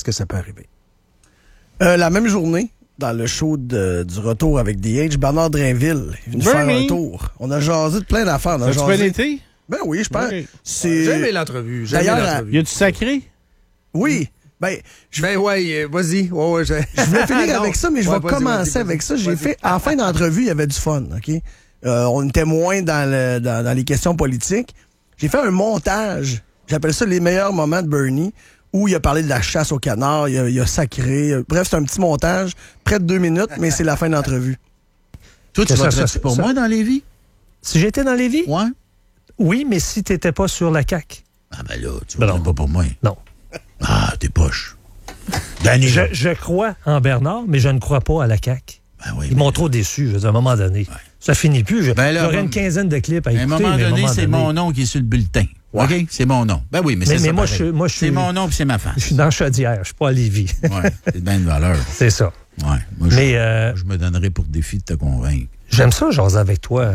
parce que ça peut arriver. La même journée, dans le show du retour avec DH, Bernard Drainville est venu faire un tour. On a jasé de plein d'affaires. As-tu bien été? Ben oui, je pense. Oui. C'est... J'ai aimé l'entrevue. D'ailleurs, Y a-tu sacré? Oui. Ben ouais, vas-y. Ouais, Je voulais finir Non. avec ça, mais je vais commencer avec ça. J'ai fait, à la fin d'entrevue, il y avait du fun, OK? On était moins dans les questions politiques. J'ai fait un montage, j'appelle ça les meilleurs moments de Bernie, où il a parlé de la chasse au canard, il a sacré. Bref, c'est un petit montage, près de 2 minutes, mais c'est la fin d'entrevue. Toi, tu voterais-tu pour moi dans Lévis? Si j'étais dans Lévis? Ouais. Oui, mais si t'étais pas sur la CAQ. Ah ben là, tu voterais pas pour moi. Non. Ah, t'es poche. Danny, Je crois en Bernard, mais je ne crois pas à la CAQ. Ben oui, Ils m'ont trop déçu, je veux dire, à un moment donné. Ouais. Ça finit plus. Ben là, J'aurais une quinzaine de clips à à écouter. un moment mais donné, c'est mon nom qui est sur le bulletin. Ouais. OK? C'est mon nom. Ben oui, mais c'est ça. moi, pareil. je suis. C'est mon nom puis c'est ma face. Je suis dans Chaudière, je suis pas à Lévis. Ouais, c'est bien de valeur. C'est ça. Ouais. Moi, Mais je me donnerais pour défi de te convaincre. j'aime ça, jaser avec toi.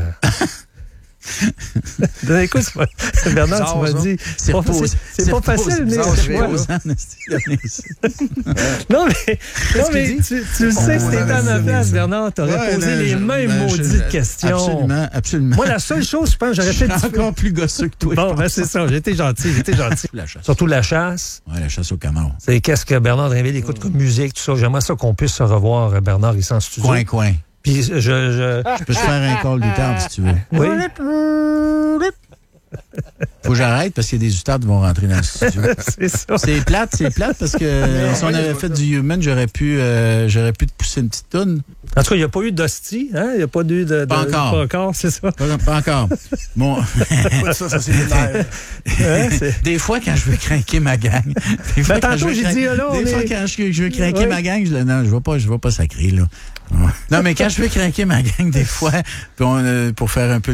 Écoute, Bernard, tu m'as dit. C'est pas facile, mais. Non, mais tu le sais, si t'étais à ma place, Bernard, t'aurais posé les mêmes maudites questions. Absolument. Moi, la seule chose, je pense, j'aurais fait. Je suis encore plus gosseux que toi. Bon, ben c'est ça, j'ai été gentil. La chasse. Surtout la chasse. Ouais, la chasse au canard. C'est qu'est-ce que Bernard Drainville écoute comme musique, tout ça. J'aimerais ça qu'on puisse se revoir, Bernard, ici en studio. Coin. Puis Je peux te faire un call d'outarde si tu veux. Oui. Faut que j'arrête parce qu'il y a des outardes qui vont rentrer dans le studio. C'est ça. C'est plate parce que si on avait fait du human, j'aurais pu te pousser une petite toune. En tout cas, il n'y a pas eu d'hostie, hein? Il n'y a pas eu de. Pas encore. Pas encore, c'est ça. Pas encore. Bon. ça, c'est les nerfs. Des fois, quand je veux craquer ma gang. Tantôt, j'ai dit, là, des fois, quand je veux craquer ma gang, non, je vais pas sacrer, là. Non, mais quand je veux craquer ma gang, des fois, pour faire un peu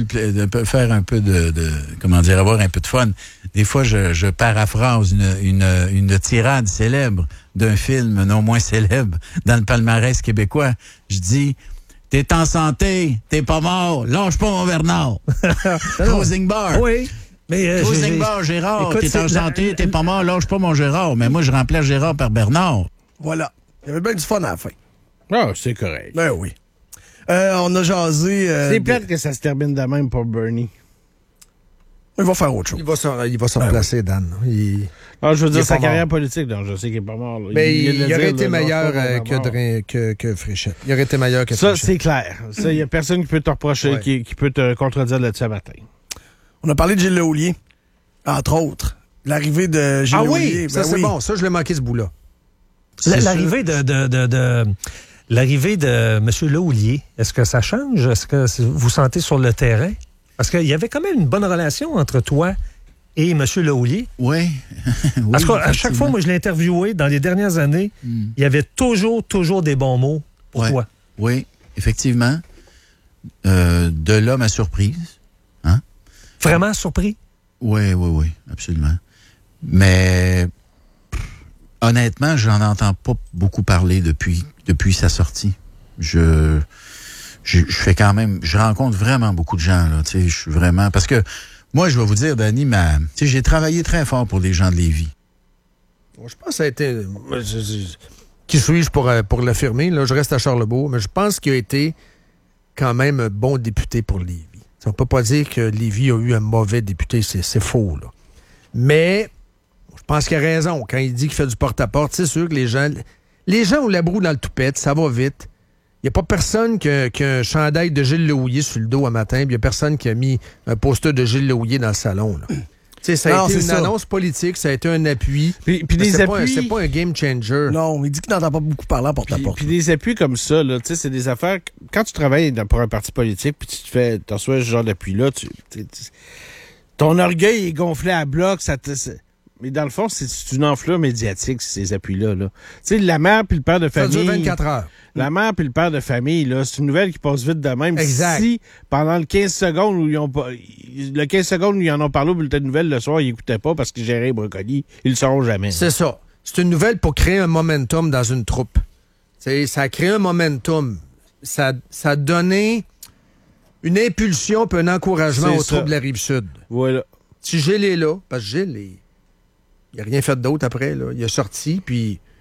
comment dire, avoir un peu de fun, des fois, je paraphrase une tirade célèbre d'un film non moins célèbre dans le palmarès québécois. Je dis, t'es en santé, t'es pas mort, lâche pas mon Bernard. Closing bar. Oui. Closing bar, Gérard, écoute, t'es en santé, t'es pas mort, lâche pas mon Gérard. Mais moi, je remplace Gérard par Bernard. Voilà. Il y avait bien du fun à la fin. Ah, c'est correct. Ben oui. On a jasé... c'est plate que ça se termine de même pour Bernie. Il va faire autre chose. Il va se replacer, Dan. Je veux dire, sa pas carrière mort. politique, donc je sais qu'il est pas mort. Là. Mais il vient de aurait dire, été là, meilleur non, que Fréchette. Il aurait été meilleur que ça, Fréchette. c'est clair. Ça, il n'y a personne qui peut te reprocher, Ouais. qui peut te contredire là-dessus à matin. On a parlé de Gilles Lehouillier, entre autres. L'arrivée de Gilles Lehouillier. Ça, c'est bon. Ça, je l'ai manqué, ce bout-là. L'arrivée L'arrivée de M. Lehouillier, est-ce que ça change? Est-ce que vous sentez sur le terrain? Parce qu'il y avait quand même une bonne relation entre toi et M. Lehouillier. Oui. Parce qu'à chaque fois, moi, je l'ai interviewé dans les dernières années, il y avait toujours des bons mots pour toi. Oui, effectivement. De là, ma surprise. Hein? Vraiment surpris? Oui, absolument. Mais honnêtement, j'en entends pas beaucoup parler depuis sa sortie. Je fais quand même, je rencontre vraiment beaucoup de gens, là, tu sais, je suis vraiment, parce que moi, je vais vous dire, Danny, tu sais, j'ai travaillé très fort pour les gens de Lévis. Je pense que ça a été... Qui suis-je pour l'affirmer? Là, je reste à Charlebourg, mais je pense qu'il a été quand même un bon député pour Lévis. On ne peut pas dire que Lévis a eu un mauvais député, c'est faux, là. Mais je pense qu'il a raison. Quand il dit qu'il fait du porte-à-porte, c'est sûr que les gens ont la broue dans le toupette, ça va vite. Il n'y a pas personne qui a un chandail de Gilles Lehouillier sur le dos un matin, puis il n'y a personne qui a mis un poster de Gilles Lehouillier dans le salon, là. Ça a été une annonce politique, ça a été un appui. Puis des appuis... C'est pas un game changer. Non, il dit qu'il n'entend pas beaucoup parler en porte-à-porte. Puis des appuis comme ça, là, c'est des affaires... Quand tu travailles pour un parti politique, puis tu reçois ce genre d'appui-là, ton orgueil est gonflé à bloc, mais dans le fond, c'est une enflure médiatique, ces appuis-là. Là. Tu sais, la mère puis le père de famille... Ça dure 24 heures. La mère puis le père de famille, là, c'est une nouvelle qui passe vite de même. Exact. Si, pendant le 15 secondes où ils ont pas... Le 15 secondes où ils en ont parlé au bulletin de nouvelles le soir, ils n'écoutaient pas parce qu'ils géraient les brocolis. Ils le sauront jamais. C'est ça. C'est une nouvelle pour créer un momentum dans une troupe. T'sais, ça a créé un momentum. Ça a donné une impulsion puis un encouragement aux troupes de la Rive-Sud. Voilà. Si Gilles est là, parce que Gilles, il n'a rien fait d'autre après. Là. Il est sorti, puis